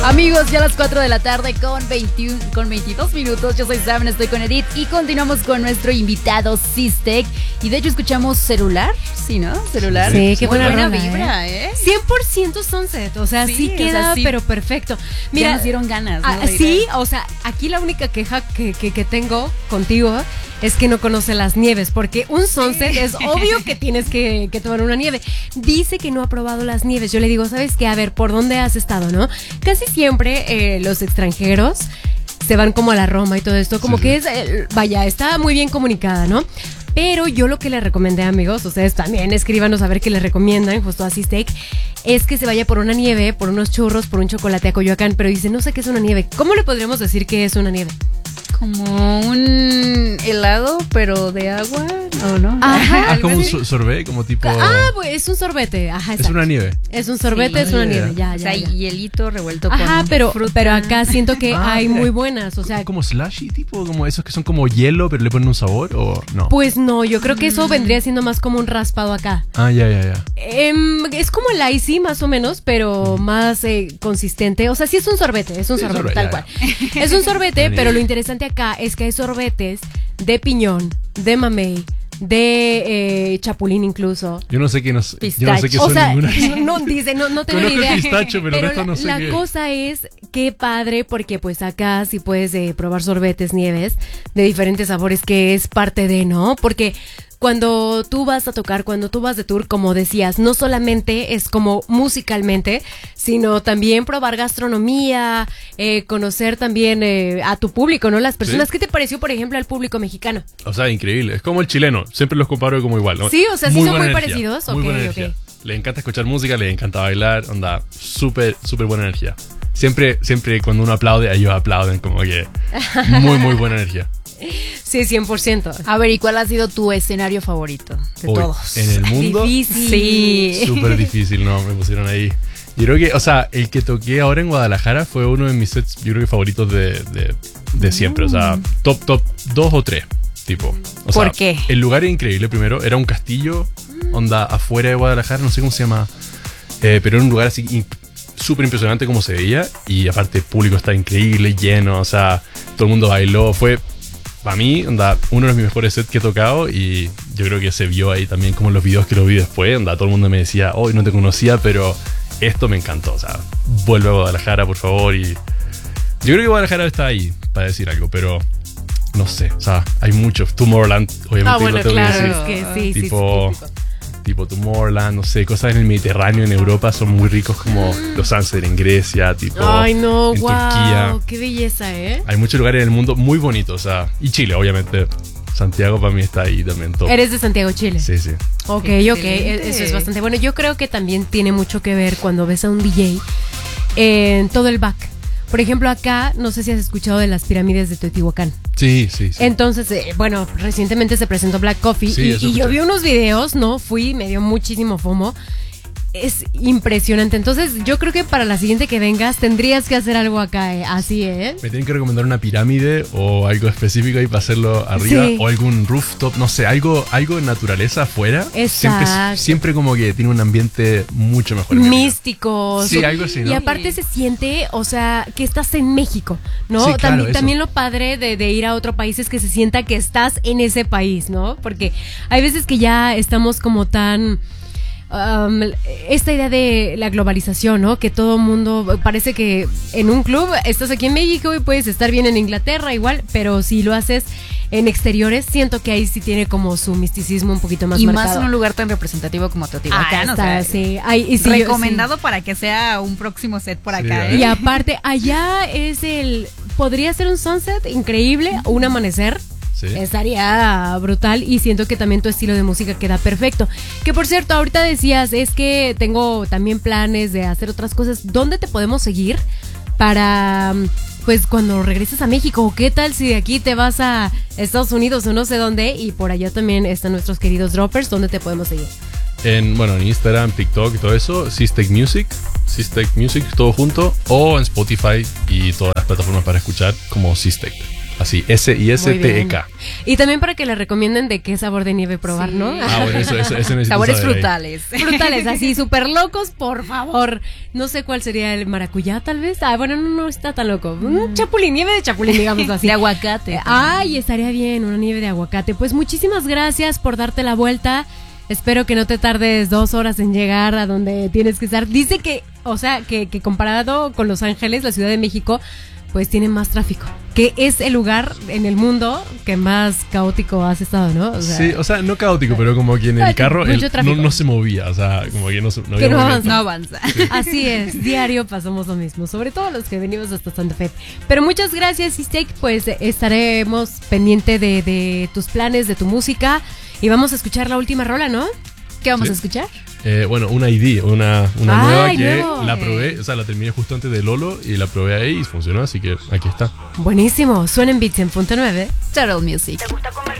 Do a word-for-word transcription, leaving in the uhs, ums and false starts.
Amigos, ya a las cuatro de la tarde con veintiuno, con veintidós minutos. Yo soy Sam, estoy con Edith y continuamos con nuestro invitado Systec. Y de hecho escuchamos Celular, ¿sí, no? Celular. Sí, qué buena, buena buena rola, vibra, ¿eh? cien por ciento Sunset, o sea, sí, sí queda, o sea, sí, pero perfecto. Mira, ya nos dieron ganas, ¿no? Ah, sí, o sea, aquí la única queja que, que, que tengo contigo es que no conoce las nieves, porque un Sunset sí. es obvio que tienes que, que tomar una nieve. Dice que no ha probado las nieves. Yo le digo, ¿sabes qué? A ver, ¿por dónde has estado, no? Casi siempre eh, los extranjeros se van como a la Roma y todo esto, como sí, que sí. es, eh, vaya, está muy bien comunicada, ¿no? Pero yo lo que le recomendé, amigos, ustedes también escríbanos a ver qué les recomiendan, justo a Systec, es que se vaya por una nieve, por unos churros, por un chocolate a Coyoacán, pero dice, no sé qué es una nieve. ¿Cómo le podríamos decir que es una nieve? Como un helado, pero de agua, ¿o no? Ajá. Ah, como un sorbete, como tipo... Ah, pues es un sorbete, ajá, exacto. Es una nieve. Es un sorbete, sí, es una nieve, ya, ya. O sea, ya. hielito revuelto ajá, con Ajá, pero, fruta. pero acá siento que ah, hay mira. muy buenas, o sea... ¿Como slushy, tipo? ¿Como esos que son como hielo, pero le ponen un sabor, o no? Pues no, yo creo que eso vendría siendo más como un raspado acá. Ah, ya, ya, ya. Eh, es como el icy, más o menos, pero más eh, consistente. O sea, sí es un sorbete, es un sí, sorbete, sorbete, tal ya, cual. Ya. Es un sorbete, pero lo interesante acá es que hay sorbetes de piñón, de mamey, de eh, chapulín incluso. Yo no sé qué, no, yo no sé qué son, o sea, ninguna. No, dice, no, no tengo ni idea. El pistacho, pero, pero esto la, no sé la qué. cosa es que padre, porque pues acá sí puedes eh, probar sorbetes, nieves de diferentes sabores, que es parte de, ¿no? Porque cuando tú vas a tocar, cuando tú vas de tour, como decías, no solamente es como musicalmente, sino también probar gastronomía, eh, conocer también eh, a tu público, ¿no? Las personas. ¿Sí? ¿Qué te pareció, por ejemplo, al público mexicano? O sea, increíble. Es como el chileno. Siempre los comparo como igual, ¿no? Sí, o sea, sí muy son muy energía, parecidos. Muy okay, buena okay. energía. Le encanta escuchar música, le encanta bailar, onda, súper, súper buena energía. Siempre, siempre cuando uno aplaude, ellos aplauden, como que muy, muy buena energía. Sí, cien por ciento. A ver, ¿y cuál ha sido tu escenario favorito de Uy, todos? ¿En el mundo? Difícil. Sí. Súper difícil, ¿no? Me pusieron ahí. Yo creo que, o sea, el que toqué ahora en Guadalajara fue uno de mis sets, yo creo que favoritos de, de, de siempre. O sea, top, top dos o tres, tipo. O ¿Por sea, qué? El lugar era increíble primero. Era un castillo, onda, afuera de Guadalajara, no sé cómo se llama. Eh, pero era un lugar así súper impresionante como se veía. Y aparte el público está increíble, lleno. O sea, todo el mundo bailó. Fue... Para mí, onda, uno de mis mejores sets que he tocado, y yo creo que se vio ahí también como en los videos que lo vi después. Onda, todo el mundo me decía, hoy oh, no te conocía, pero esto me encantó. O sea, vuelve a Guadalajara, por favor. Y yo creo que Guadalajara está ahí para decir algo, pero no sé. O sea, hay muchos. Tomorrowland, obviamente. Ah, bueno, no tengo claro, que decir. Es que sí, tipo, sí, sí, tipo Tomorrowland, no sé, cosas en el Mediterráneo, en Europa son muy ricos, como los Sunset en Grecia, tipo Ay, no, en wow, Turquía. Qué belleza, ¿eh? Hay muchos lugares en el mundo muy bonitos, o sea, y Chile, obviamente. Santiago para mí está ahí también todo. Eres de Santiago, Chile. Sí, sí. Ok, Excelente. ok, eso es bastante bueno. Yo creo que también tiene mucho que ver cuando ves a un D J en todo el back. Por ejemplo, acá, no sé si has escuchado de las pirámides de Teotihuacán. Sí, sí, sí. Entonces, eh, bueno, recientemente se presentó Black Coffee Sí, y, eso y yo escuché. vi unos videos, ¿no? Fui, me dio muchísimo FOMO. Es impresionante. Entonces, yo creo que para la siguiente que vengas tendrías que hacer algo acá, eh, así, ¿eh? Me tienen que recomendar una pirámide o algo específico ahí para hacerlo arriba, Sí. o algún rooftop, no sé, algo, algo de naturaleza afuera. Exacto. Siempre, siempre como que tiene un ambiente mucho mejor. Místico. Sí, algo así, ¿no? Y aparte se siente, o sea, que estás en México, ¿no? Sí, claro, también, eso. también lo padre de, de ir a otro país es que se sienta que estás en ese país, ¿no? Porque hay veces que ya estamos como tan... Um, esta idea de la globalización, ¿no? Que todo mundo parece que en un club estás aquí en México y puedes estar bien en Inglaterra igual, pero si lo haces en exteriores, siento que ahí sí tiene como su misticismo un poquito más y marcado. más en un lugar tan representativo como Teotihuacán. Ah, o sea, está, sí. Ay, y sí, recomendado sí. para que sea un próximo set por Sí, acá. ¿eh? ¿eh? Y aparte, allá es el... Podría ser un sunset increíble o un amanecer. Sí. Estaría brutal y siento que también tu estilo de música queda perfecto. Que por cierto, ahorita decías, es que tengo también planes de hacer otras cosas. ¿Dónde te podemos seguir para, pues, cuando regreses a México? ¿Qué tal si de aquí te vas a Estados Unidos o no sé dónde? Y por allá también están nuestros queridos droppers. ¿Dónde te podemos seguir? En, bueno, en Instagram, TikTok y todo eso, Systec Music, Systec Music, todo junto, o en Spotify y todas las plataformas para escuchar como Systec. Así, S I S T E K. Y también para que le recomienden de qué sabor de nieve probar, Sí. ¿no? Ah, bueno, eso, eso, eso necesito Sabores saber ahí. frutales. Frutales, así, súper locos, por favor. No sé cuál sería el maracuyá, tal vez. Ah, bueno, no, no está tan loco. Un chapulín, nieve de chapulín, digamos así. De aguacate. Ay, estaría bien, una nieve de aguacate. Pues muchísimas gracias por darte la vuelta. Espero que no te tardes dos horas en llegar a donde tienes que estar. Dice que, o sea, que, que comparado con Los Ángeles, la Ciudad de México, pues tiene más tráfico. Que es el lugar en el mundo que más caótico has estado, ¿no? O sea, Sí, o sea, no caótico, pero como que en Ah, el carro mucho él no, tráfico. no se movía, o sea, como que no, se- no Que había no movimiento. No avanza. Así es, diario pasamos lo mismo, sobre todo los que venimos hasta Santa Fe. Pero muchas gracias, Istek, pues eh, estaremos pendiente de, de tus planes, de tu música y vamos a escuchar la última rola, ¿no? ¿Qué vamos Sí. a escuchar? Eh, bueno, una I D, una, una Ay, nueva que nuevo. la probé, o sea, la terminé justo antes de Lolo y la probé ahí y funcionó, así que aquí está. Buenísimo, suena en Beats en punto nueve. Turtle Music.